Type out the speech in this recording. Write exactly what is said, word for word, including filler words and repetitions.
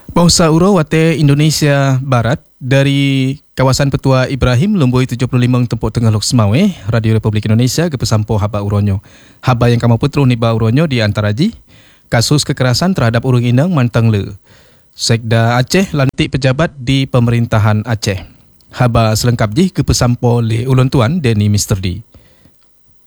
Pausa Uro Wate Indonesia Barat dari kawasan Petua Ibrahim Lumbui tujuh puluh lima Tempuk Tengah Lok Semawe, Radio Republik Indonesia ke pesampo haba uronyo. Haba yang kamu putru ni ba uronyo di antara ji kasus kekerasan terhadap urang inang mantang le. Sekda Aceh lantik pejabat di pemerintahan Aceh. Haba selengkap ji ke pesampo le ulun tuan Denny Mister D.